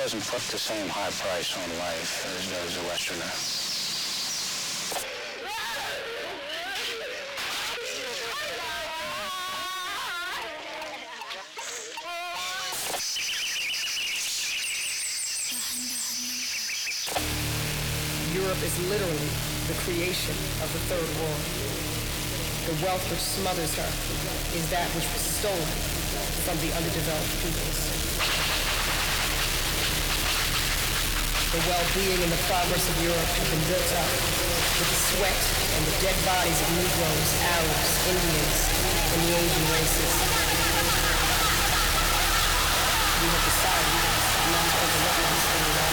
doesn't put the same high price on life as does a Westerner. Europe is literally the creation of the third world. The wealth which smothers her is that which was stolen from the underdeveloped peoples. The well-being and the progress of Europe have been built up with the sweat and the dead bodies of Negroes, Arabs, Indians, and the Asian races. We have decided not to overlook this.